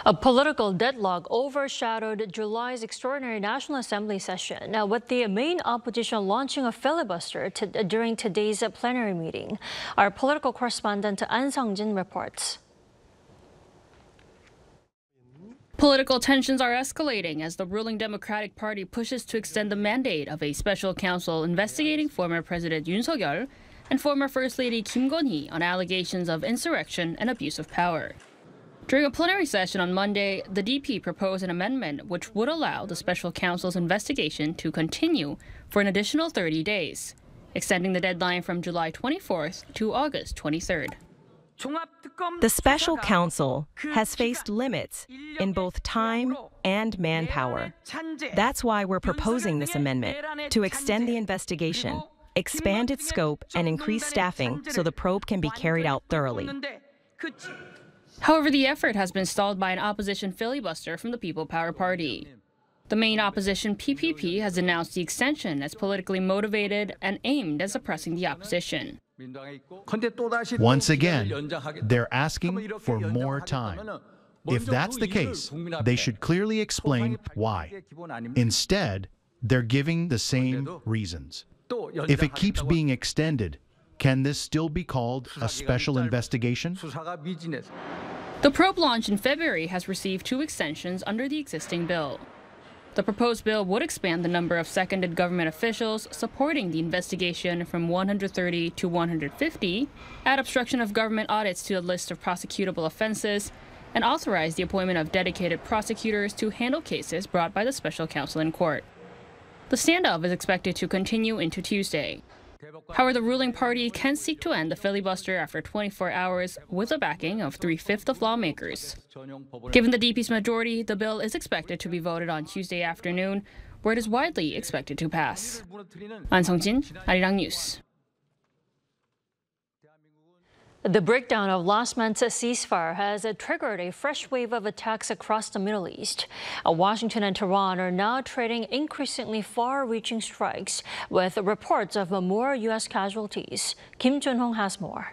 A political deadlock overshadowed July's extraordinary National Assembly session, with the main opposition launching a filibuster during today's plenary meeting. Our political correspondent An Sung-jin reports. Political tensions are escalating as the ruling Democratic Party pushes to extend the mandate of a special counsel investigating former President Yoon Suk-yeol and former First Lady Kim Gon-hee on allegations of insurrection and abuse of power. During a plenary session on Monday, the DP proposed an amendment which would allow the special counsel's investigation to continue for an additional 30 days, extending the deadline from July 24th to August 23rd. The special counsel has faced limits in both time and manpower. That's why we're proposing this amendment, to extend the investigation, expand its scope, and increase staffing so the probe can be carried out thoroughly. However, the effort has been stalled by an opposition filibuster from the People Power Party. The main opposition, PPP, has announced the extension as politically motivated and aimed at suppressing the opposition. Once again, they're asking for more time. If that's the case, they should clearly explain why. Instead, they're giving the same reasons. If it keeps being extended, can this still be called a special investigation? The probe launched in February has received 2 extensions under the existing bill. The proposed bill would expand the number of seconded government officials supporting the investigation from 130 to 150, add obstruction of government audits to a list of prosecutable offenses, and authorize the appointment of dedicated prosecutors to handle cases brought by the special counsel in court. The standoff is expected to continue into Tuesday. However, the ruling party can seek to end the filibuster after 24 hours with the backing of 3/5 of lawmakers. Given the DP's majority, the bill is expected to be voted on Tuesday afternoon, where it is widely expected to pass. An Sung-jin, Arirang News. The breakdown of last month's ceasefire has triggered a fresh wave of attacks across the Middle East. Washington and Tehran are now trading increasingly far-reaching strikes, with reports of more U.S. casualties. Kim Jun-hong has more.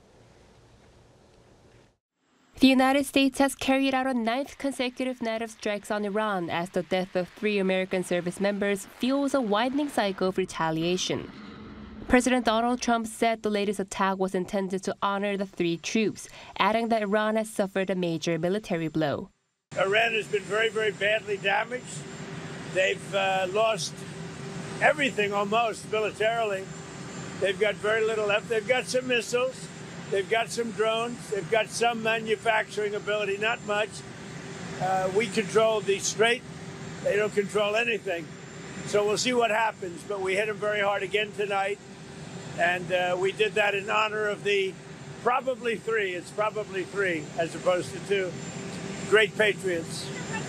The United States has carried out a 9th consecutive night of strikes on Iran as the death of 3 American service members fuels a widening cycle of retaliation. President Donald Trump said the latest attack was intended to honor the 3 troops, adding that Iran has suffered a major military blow. Iran has been very, very badly damaged. They've lost everything almost militarily. They've got very little left. They've got some missiles. They've got some drones. They've got some manufacturing ability, not much. We control the Strait. They don't control anything. So we'll see what happens. But we hit them very hard again tonight. And we did that in honor of the probably 3. It's probably 3 as opposed to 2 great patriots.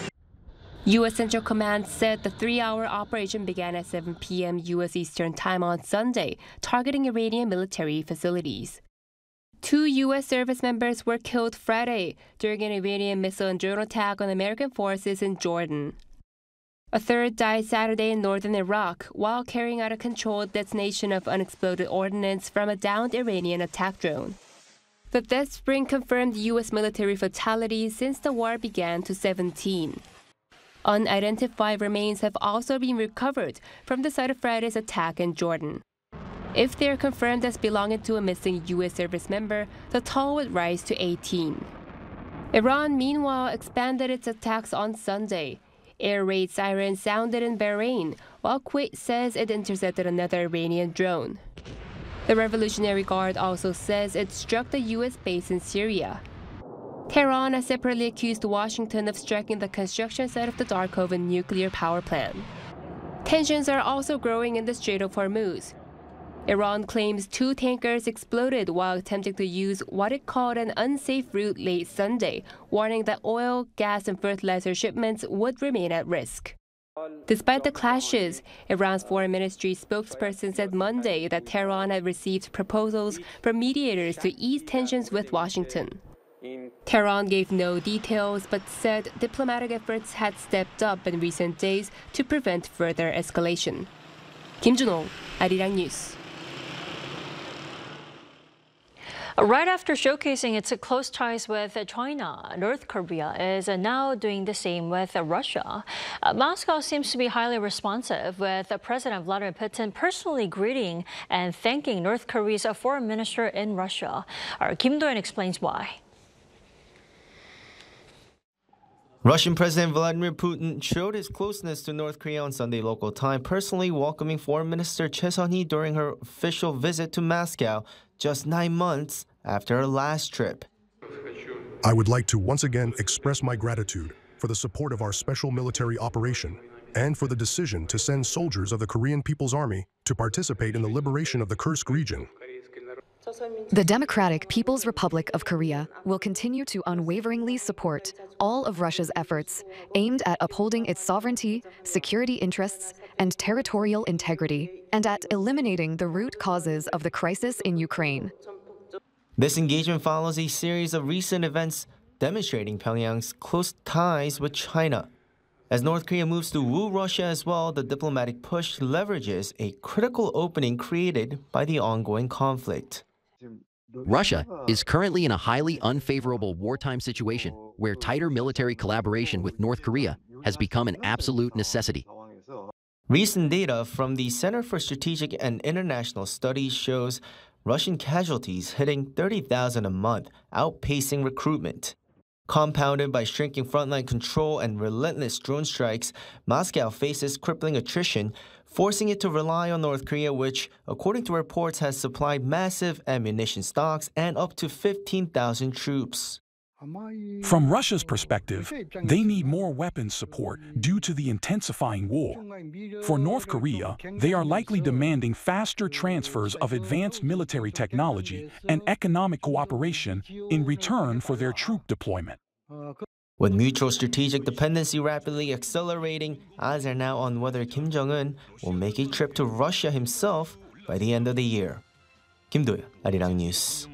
U.S. Central Command said the 3-hour operation began at 7 p.m. U.S. Eastern Time on Sunday, targeting Iranian military facilities. 2 U.S. service members were killed Friday during an Iranian missile and drone attack on American forces in Jordan. A 3rd died Saturday in northern Iraq while carrying out a controlled detonation of unexploded ordnance from a downed Iranian attack drone. The deaths bring confirmed U.S. military fatalities since the war began to 17. Unidentified remains have also been recovered from the site of Friday's attack in Jordan. If they are confirmed as belonging to a missing U.S. service member, the toll would rise to 18. Iran, meanwhile, expanded its attacks on Sunday. Air raid sirens sounded in Bahrain, while Kuwait says it intercepted another Iranian drone. The Revolutionary Guard also says it struck the U.S. base in Syria. Tehran has separately accused Washington of striking the construction site of the Darkovan nuclear power plant. Tensions are also growing in the Strait of Hormuz. Iran claims 2 tankers exploded while attempting to use what it called an unsafe route late Sunday, warning that oil, gas, and fertilizer shipments would remain at risk. Despite the clashes, Iran's foreign ministry spokesperson said Monday that Tehran had received proposals from mediators to ease tensions with Washington. Tehran gave no details but said diplomatic efforts had stepped up in recent days to prevent further escalation. Kim Jun-ho, Arirang News. Right after showcasing its close ties with China, North Korea is now doing the same with Russia. Moscow seems to be highly responsive, with President Vladimir Putin personally greeting and thanking North Korea's foreign minister in Russia. Kim Do-yeon explains why. Russian President Vladimir Putin showed his closeness to North Korea on Sunday local time, personally welcoming Foreign Minister Choi Sun-hee during her official visit to Moscow just 9 months after her last trip. I would like to once again express my gratitude for the support of our special military operation and for the decision to send soldiers of the Korean People's Army to participate in the liberation of the Kursk region. The Democratic People's Republic of Korea will continue to unwaveringly support all of Russia's efforts aimed at upholding its sovereignty, security interests, and territorial integrity, and at eliminating the root causes of the crisis in Ukraine. This engagement follows a series of recent events demonstrating Pyongyang's close ties with China. As North Korea moves to woo Russia as well, the diplomatic push leverages a critical opening created by the ongoing conflict. Russia is currently in a highly unfavorable wartime situation where tighter military collaboration with North Korea has become an absolute necessity. Recent data from the Center for Strategic and International Studies shows Russian casualties hitting 30,000 a month, outpacing recruitment. Compounded by shrinking frontline control and relentless drone strikes, Moscow faces crippling attrition, forcing it to rely on North Korea, which, according to reports, has supplied massive ammunition stocks and up to 15,000 troops. From Russia's perspective, they need more weapons support due to the intensifying war. For North Korea, they are likely demanding faster transfers of advanced military technology and economic cooperation in return for their troop deployment. With mutual strategic dependency rapidly accelerating, eyes are now on whether Kim Jong-un will make a trip to Russia himself by the end of the year. Kim Do-yeon, Arirang News.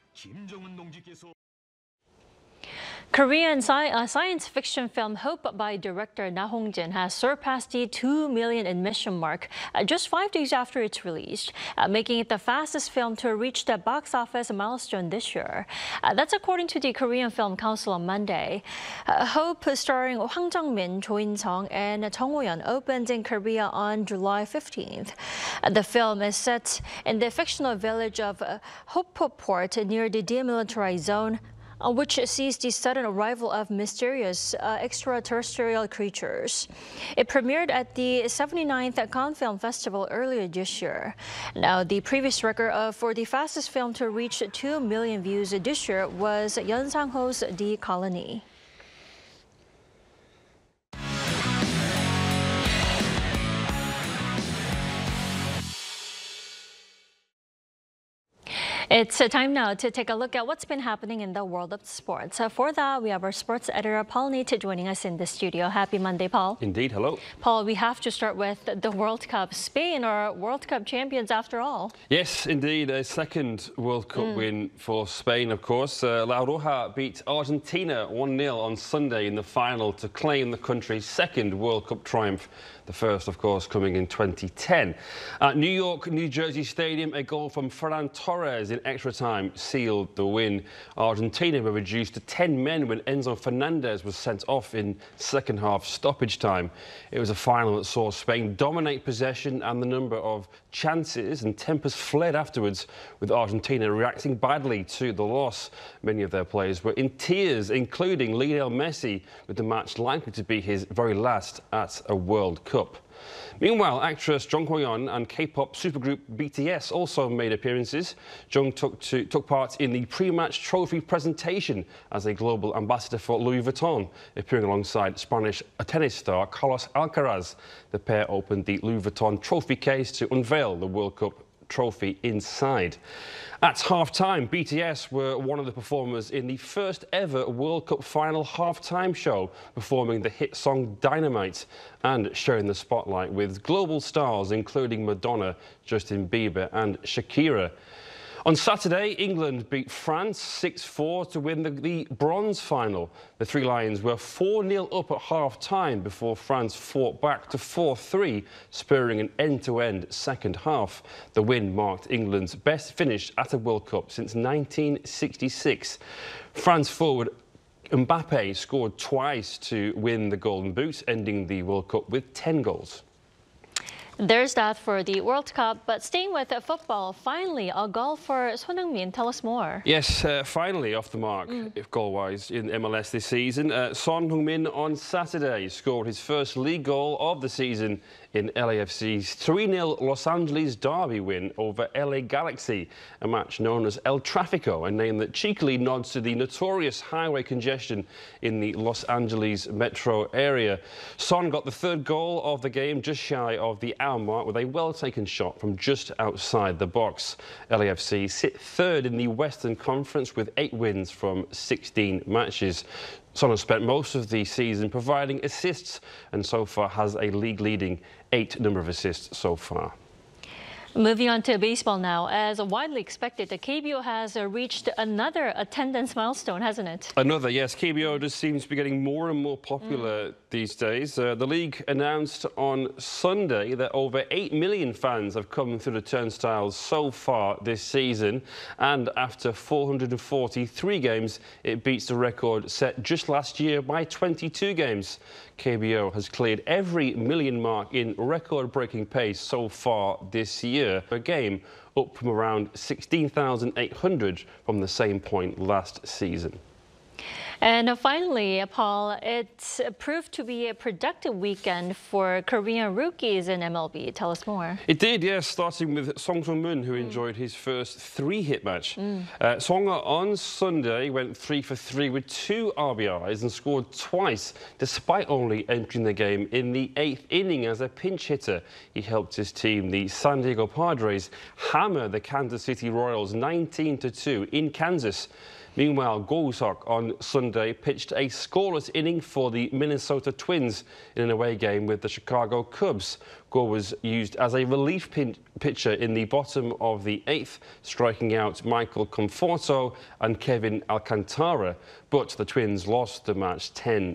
Korean science fiction film Hope by director Na Hong-jin has surpassed the 2 million admission mark just 5 days after it's released, making it the fastest film to reach the box office milestone this year. That's according to the Korean Film Council on Monday. Hope, starring Hwang Jung-min, Jo In-sung, and Jung Ho-yeon, opened in Korea on July 15th. The film is set in the fictional village of Hopoport near the demilitarized zone, which sees the sudden arrival of mysterious extraterrestrial creatures. It premiered at the 79th Cannes Film Festival earlier this year. Now, the previous record for the fastest film to reach 2 million views this year was Yeon Sang-ho's The Colony. It's time now to take a look at what's been happening in the world of sports. For that, we have our sports editor, Paul Neate, joining us in the studio. Happy Monday, Paul. Indeed, hello. Paul, we have to start with the World Cup. Spain are World Cup champions after all. Yes, indeed. A second World Cup win for Spain, of course. La Roja beat Argentina 1-0 on Sunday in the final to claim the country's second World Cup triumph. The first, of course, coming in 2010. At New York, New Jersey Stadium, a goal from Ferran Torres in extra time sealed the win. Argentina were reduced to 10 men when Enzo Fernandez was sent off in second half stoppage time. It was a final that saw Spain dominate possession and the number of chances, and tempers fled afterwards, with Argentina reacting badly to the loss. Many of their players were in tears, including Lionel Messi, with the match likely to be his very last at a World Cup. Meanwhile, actress Jung Ho-yeon and K-pop supergroup BTS also made appearances. Jung took part in the pre-match trophy presentation as a global ambassador for Louis Vuitton, appearing alongside Spanish tennis star Carlos Alcaraz. The pair opened the Louis Vuitton trophy case to unveil the World Cup trophy inside. At half-time, BTS were one of the performers in the first ever World Cup final half-time show, performing the hit song Dynamite and sharing the spotlight with global stars including Madonna, Justin Bieber and Shakira. On Saturday, England beat France 6-4 to win the bronze final. The Three Lions were 4-0 up at half-time before France fought back to 4-3, spurring an end-to-end second half. The win marked England's best finish at a World Cup since 1966. France forward Mbappe scored twice to win the Golden Boot, ending the World Cup with 10 goals. There's that for the World Cup, but staying with football, finally, a golfer, Son Heung-min, tell us more. Yes, finally off the mark, if goal-wise, in MLS this season. Son Heung-min on Saturday scored his first league goal of the season in LAFC's 3-0 Los Angeles derby win over LA Galaxy, a match known as El Tráfico, a name that cheekily nods to the notorious highway congestion in the Los Angeles metro area. Son got the third goal of the game just shy of the hour mark with a well-taken shot from just outside the box. LAFC sit third in the Western Conference with 8 wins from 16 matches. Son has spent most of the season providing assists and so far has a league-leading 8 number of assists so far. Moving on to baseball now. As widely expected, the KBO has reached another attendance milestone, hasn't it? Another, yes. KBO just seems to be getting more and more popular these days. The league announced on Sunday that over 8 million fans have come through the turnstiles so far this season. And after 443 games, it beats the record set just last year by 22 games. KBO has cleared every million mark in record-breaking pace so far this year. A game up from around 16,800 from the same point last season. And finally, Paul, it proved to be a productive weekend for Korean rookies in MLB. Tell us more. It did, yes, starting with Song Sung-moon, who enjoyed his first 3-hit match. Song on Sunday went 3 for 3 with 2 RBIs and scored twice, despite only entering the game in the 8th inning as a pinch hitter. He helped his team, the San Diego Padres, hammer the Kansas City Royals 19-2 in Kansas. Meanwhile, Go Woo-seok on Sunday pitched a scoreless inning for the Minnesota Twins in an away game with the Chicago Cubs. Go was used as a relief pitcher in the bottom of the 8th, striking out Michael Conforto and Kevin Alcantara. But the Twins lost the match 10